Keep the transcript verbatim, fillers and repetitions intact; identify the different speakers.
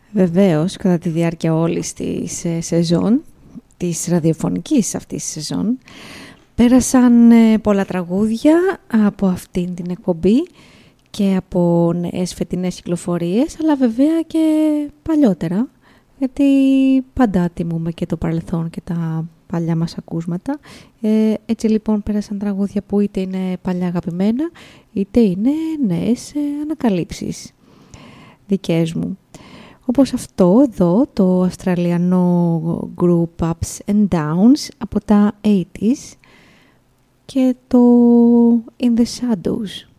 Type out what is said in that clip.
Speaker 1: Βεβαίως, κατά τη διάρκεια όλης της ε, σεζόν, της ραδιοφωνικής αυτής της σεζόν, πέρασαν ε, πολλά τραγούδια από αυτήν την εκπομπή και από νέες φετινές κυκλοφορίες, αλλά βέβαια και παλιότερα, γιατί πάντα τιμούμε και το παρελθόν και τα παλιά μας ακούσματα. Ε, έτσι λοιπόν πέρασαν τραγούδια που είτε είναι παλιά αγαπημένα, είτε είναι νέες ε, ανακαλύψεις δικές μου. Όπως αυτό εδώ, το αυστραλιανό group Ups and Downs από τα ογδόντα και το In the Shadows.